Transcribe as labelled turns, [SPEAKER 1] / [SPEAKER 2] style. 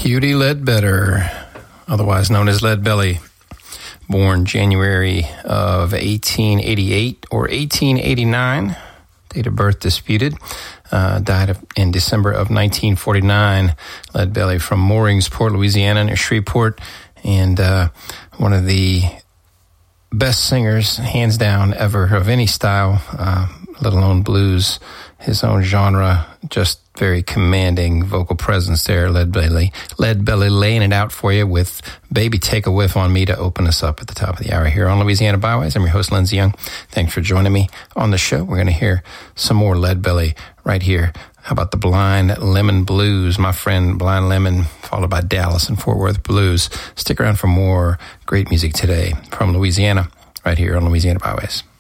[SPEAKER 1] Hughie Ledbetter, otherwise known as Leadbelly, born January of 1888 or 1889, date of birth disputed, died in December of 1949. Leadbelly from Mooringsport, Louisiana, near Shreveport, and one of the best singers, hands down, ever of any style, let alone blues, his own genre, just very commanding vocal presence there. Leadbelly laying it out for you with Baby Take a Whiff on Me to open us up at the top of the hour here on Louisiana Byways. I'm your host, Lindsey Young. Thanks for joining me on the show. We're going to hear some more Leadbelly right here. How about the Blind Lemon Blues? My friend Blind Lemon, followed by Dallas and Fort Worth Blues. Stick around for more great music today from Louisiana, right here on Louisiana Byways.